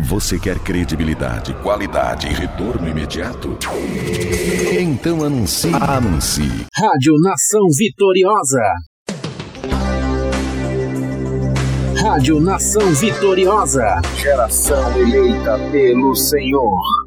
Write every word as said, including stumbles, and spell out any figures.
Você quer credibilidade, qualidade e retorno imediato? Então anuncie. Anuncie. Rádio Nação Vitoriosa. Rádio Nação Vitoriosa. Geração eleita pelo Senhor.